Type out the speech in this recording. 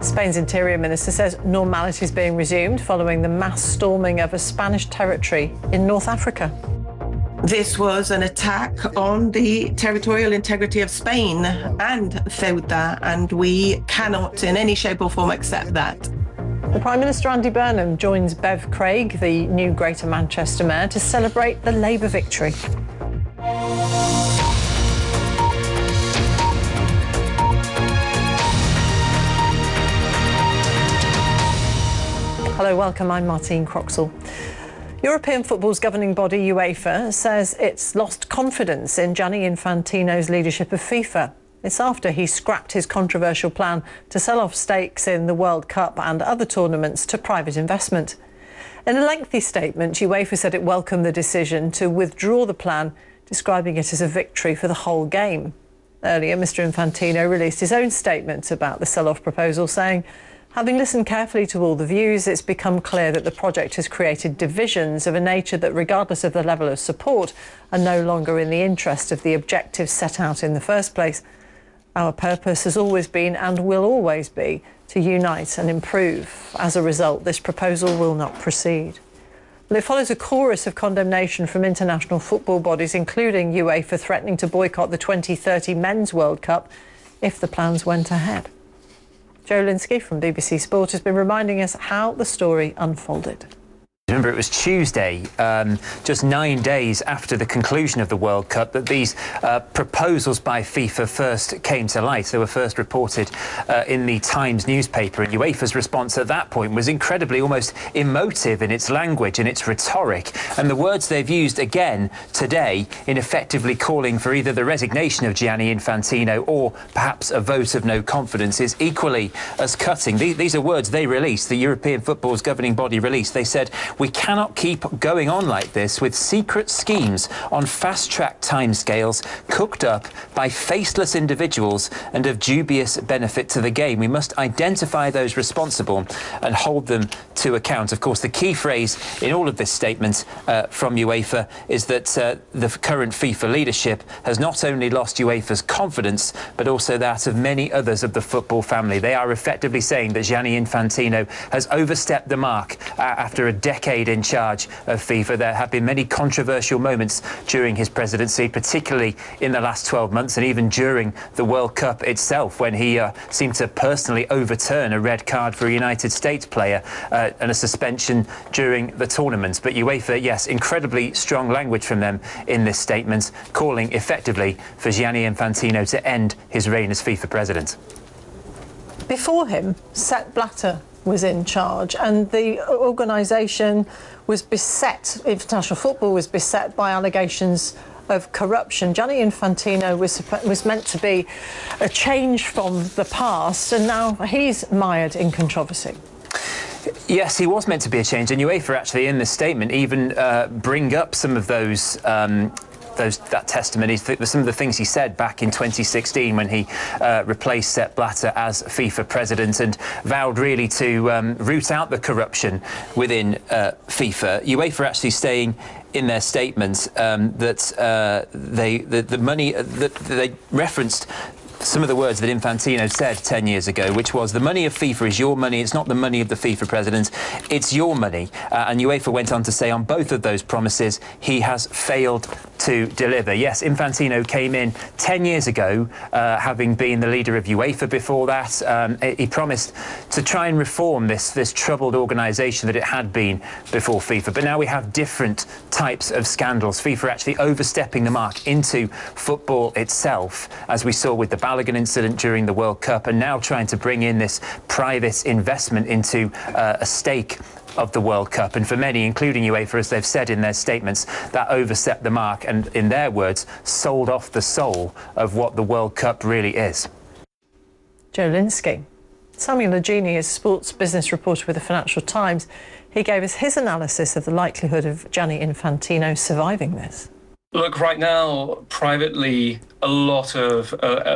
Spain's Interior Minister says normality is being resumed following the mass storming of a Spanish territory in North Africa. This was an attack on the territorial integrity of Spain and Ceuta, and we cannot in any shape or form accept that. The Prime Minister Andy Burnham joins Bev Craig, the new Greater Manchester Mayor, to celebrate the Labour victory. Hello, welcome. I'm Martine Croxall. European football's governing body, UEFA, says it's lost confidence in Gianni Infantino's leadership of FIFA. It's after he scrapped his controversial plan to sell off stakes in the World Cup and other tournaments to private investment. In a lengthy statement, UEFA said it welcomed the decision to withdraw the plan, describing it as a victory for the whole game. Earlier, Mr Infantino released his own statement about the sell-off proposal, saying, "Having listened carefully to all the views, it's become clear that the project has created divisions of a nature that, regardless of the level of support, are no longer in the interest of the objectives set out in the first place. Our purpose has always been and will always be to unite and improve. As a result, this proposal will not proceed." Well, it follows a chorus of condemnation from international football bodies, including UEFA, threatening to boycott the 2030 Men's World Cup if the plans went ahead. Joe Linsky from BBC Sport has been reminding us how the story unfolded. Remember, it was Tuesday, just 9 days after the conclusion of the World Cup, that these proposals by FIFA first came to light. They were first reported in the Times newspaper, and UEFA's response at that point was incredibly, almost emotive in its language and its rhetoric. And the words they've used again today in effectively calling for either the resignation of Gianni Infantino or perhaps a vote of no confidence is equally as cutting. These are words they released, the European football's governing body released. They said, "We cannot keep going on like this with secret schemes on fast-track timescales cooked up by faceless individuals and of dubious benefit to the game. We must identify those responsible and hold them to account." Of course, the key phrase in all of this statement from UEFA is that the current FIFA leadership has not only lost UEFA's confidence, but also that of many others of the football family. They are effectively saying that Gianni Infantino has overstepped the mark after a decade in charge of FIFA. There have been many controversial moments during his presidency, particularly in the last 12 months and even during the World Cup itself, when he seemed to personally overturn a red card for a United States player and a suspension during the tournament. But UEFA, yes, incredibly strong language from them in this statement, calling effectively for Gianni Infantino to end his reign as FIFA president. Before him, Sepp Blatter was in charge, and the organisation was beset, international football was beset by allegations of corruption. Gianni Infantino was meant to be a change from the past, and now he's mired in controversy. Yes, he was meant to be a change, and UEFA actually in this statement even bring up some of that testimony, some of the things he said back in 2016 when he replaced Sepp Blatter as FIFA president and vowed really to root out the corruption within FIFA. UEFA actually saying in their statement that the money that they referenced some of the words that Infantino said 10 years ago, which was, "The money of FIFA is your money. It's not the money of the FIFA president. It's your money." And UEFA went on to say on both of those promises, he has failed to deliver. Yes, Infantino came in 10 years ago, having been the leader of UEFA before that. He promised to try and reform this troubled organisation that it had been before FIFA. But now we have different types of scandals. FIFA actually overstepping the mark into football itself, as we saw with the Balogun incident during the World Cup, and now trying to bring in this private investment into a stake of the World Cup. And for many, including UEFA, as they've said in their statements, that overstepped the mark and, in their words, sold off the soul of what the World Cup really is. Joe Linsky. Samuel Legini is sports business reporter with the Financial Times. He gave us his analysis of the likelihood of Gianni Infantino surviving this. Look, right now, privately, a lot of